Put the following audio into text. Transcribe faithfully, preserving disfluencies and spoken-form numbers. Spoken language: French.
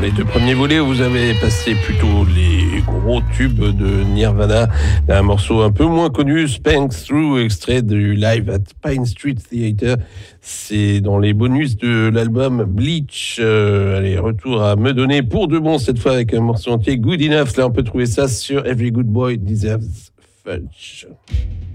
les deux premiers volets, vous avez passé plutôt les gros tubes de Nirvana, un morceau un peu moins connu, Spank Through, extrait du live at Pine Street Theater. C'est dans les bonus de l'album Bleach. Euh, allez, retour à me donner pour de bon cette fois avec un morceau entier, Good Enough. Là, on peut trouver ça sur Every Good Boy Deserves Fudge.